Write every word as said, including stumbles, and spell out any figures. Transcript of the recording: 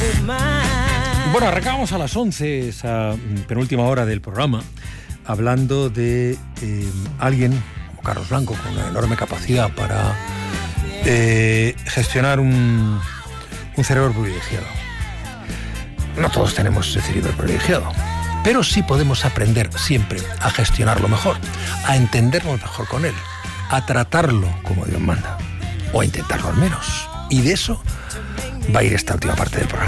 Bueno, arrancamos a las once, esa penúltima hora del programa, hablando de eh, alguien como Carlos Blanco, con una enorme capacidad para eh, gestionar un, un cerebro privilegiado. No todos tenemos ese cerebro privilegiado, pero sí podemos aprender siempre a gestionarlo mejor, a entendernos mejor con él, a tratarlo como Dios manda, o a intentarlo al menos. Y de eso va a ir esta última parte del programa.